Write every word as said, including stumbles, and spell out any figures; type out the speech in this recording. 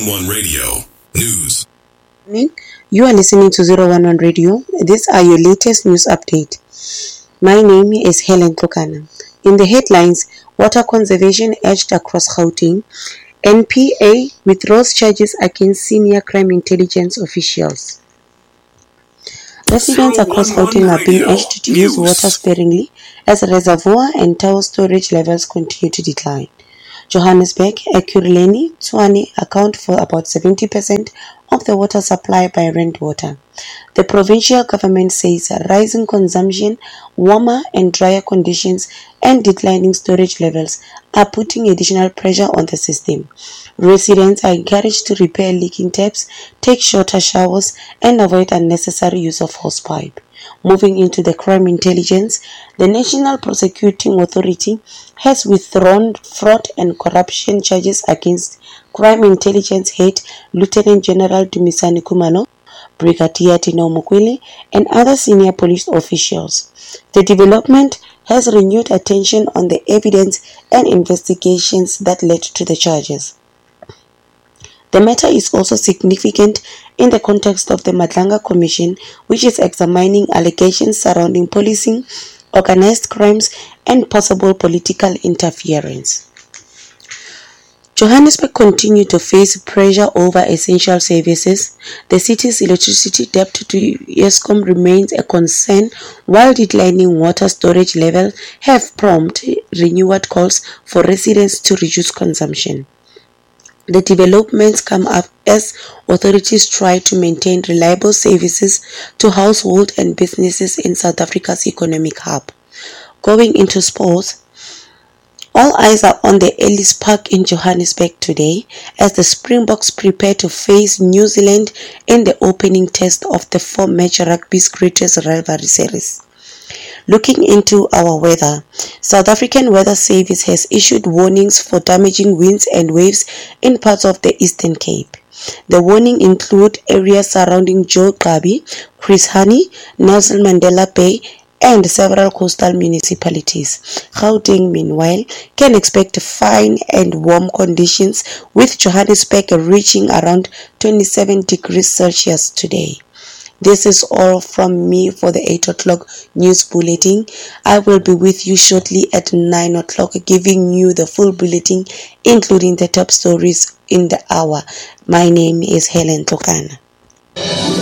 one Radio News. You are listening to zero one one Radio. These are your latest news update. My name is Helen Tlokana. In the headlines, water conservation urged across Gauteng. N P A withdraws charges against senior crime intelligence officials. Residents across Gauteng are being urged to use water sparingly as reservoir and tower storage levels continue to decline. Johannesburg, Ekurhuleni, Tshwane account for about seventy percent of the water supply by rainwater. The provincial government says rising consumption, warmer and drier conditions, and declining storage levels are putting additional pressure on the system. Residents are encouraged to repair leaking taps, take shorter showers, and avoid unnecessary use of hosepipe. Moving into the crime intelligence, the National Prosecuting Authority has withdrawn fraud and corruption charges against Crime Intelligence Head Lieutenant General Dumisani Khumalo, Brigadier Tino Mokwele, and other senior police officials. The development has renewed attention on the evidence and investigations that led to the charges. The matter is also significant in the context of the Madlanga Commission, which is examining allegations surrounding policing, organized crimes, and possible political interference. Johannesburg continued to face pressure over essential services. The city's electricity debt to Eskom remains a concern, while declining water storage levels have prompted renewed calls for residents to reduce consumption. The developments come up as authorities try to maintain reliable services to households and businesses in South Africa's economic hub. Going into sports, all eyes are on the Ellis Park in Johannesburg today as the Springboks prepare to face New Zealand in the opening test of the four-match rugby's greatest rivalry series. Looking into our weather, South African Weather Service has issued warnings for damaging winds and waves in parts of the Eastern Cape. The warning include areas surrounding Joe Gqabi, Chris Hani, Nelson Mandela Bay, and several coastal municipalities. Gauteng, meanwhile, can expect fine and warm conditions, with Johannesburg reaching around twenty-seven degrees Celsius today. This is all from me for the eight o'clock news bulletin. I will be with you shortly at nine o'clock, giving you the full bulletin, including the top stories in the hour. My name is Helen Tlokana.